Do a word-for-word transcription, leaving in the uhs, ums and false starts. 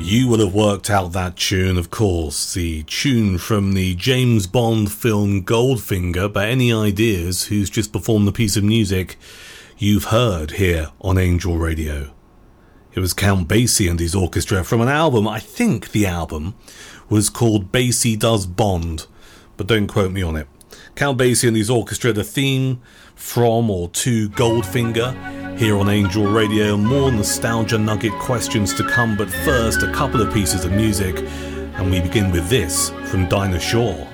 You will have worked out that tune, of course, the tune from the James Bond film Goldfinger, but any ideas who's just performed the piece of music you've heard here on Angel Radio? It was Count Basie and his orchestra from an album. I think the album was called Basie Does Bond, but don't quote me on it. Count Basie and his orchestra, the theme from or to Goldfinger, here on Angel Radio. More nostalgia nugget questions to come, but first a couple of pieces of music, and we begin with this from Dinah Shore.